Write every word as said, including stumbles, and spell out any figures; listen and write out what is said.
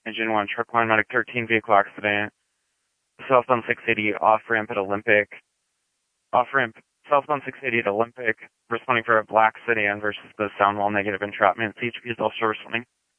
Engine one, truck one, medic thirteen, vehicle accident. Southbound six eighty, off-ramp at Olympic. Off-ramp, southbound six eighty at Olympic, responding for a black sedan versus the sound wall negative entrapment. C H P is also responding.